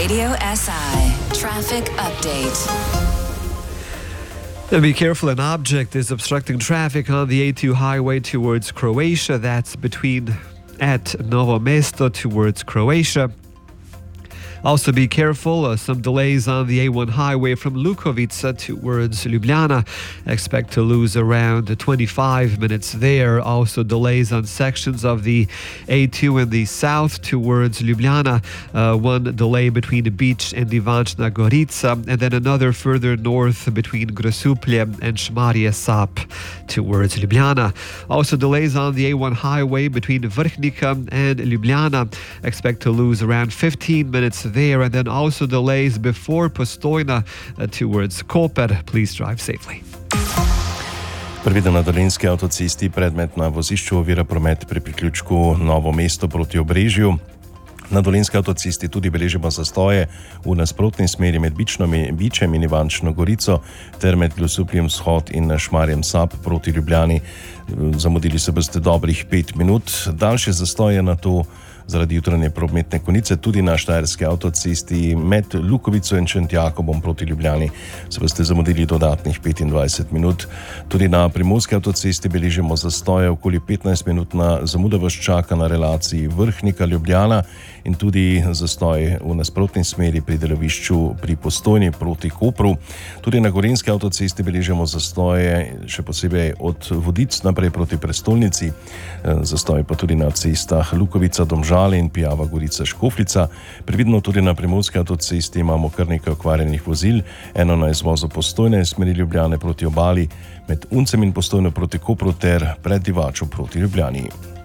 Radio SI traffic update. Now be careful, an object is obstructing traffic on the A2 highway towards Croatia. That's at Novo Mesto towards Croatia. Also be careful, some delays on the A1 highway from Lukovica towards Ljubljana. Expect to lose around 25 minutes there. Also delays on sections of the A2 in the south towards Ljubljana. One delay between the beach and Ivančna Gorica, and then another further north between Grosuplje and Šmarje Sap towards Ljubljana. Also delays on the A1 highway between Vrhnika and Ljubljana. Expect to lose around 15 minutes there, and then also delays before Postojna towards Koper. Please drive safely. Predviden na Dolenjski avtocesti predmet na vozišču ovira promet pri priključku Novo Mesto proti Obrežju. Na Dolenjski avtocesti tudi beležimo zastoje v nasprotni smeri med Bičem in Ivančno Gorico ter med Grosupljem vzhod in Šmarjem Sap proti Ljubljani. Zamudili se boste dobrih 5 minut. Daljše zastoje na to zaradi jutranje prometne konice tudi na Štajerski avtocesti med Lukovico in Šentjakobom proti Ljubljani se boste zamudili dodatnih 25 minut. Tudi na Primorski avtocesti beležimo zastoje, okoli 15 minut na zamuda vas čaka na relaciji Vrhnika-Ljubljana in tudi zastoj v nasprotni smeri pri delovišču pri Postojni proti Kopru. Tudi na Gorenjski avtocesti beležimo zastoje, še posebej od Vodic naprej proti prestolnici. Zastoj pa tudi na cestah Lukovica-Domžale in Pijava-Gorica-Škofljica. Previdno tudi na Primorski avtocesti imamo kar nekaj okvarjenih vozil, eno na izvozu Postojne smeri Ljubljane proti obali, med Uncem in Postojno proti Kopru ter pred Divačo proti Ljubljani.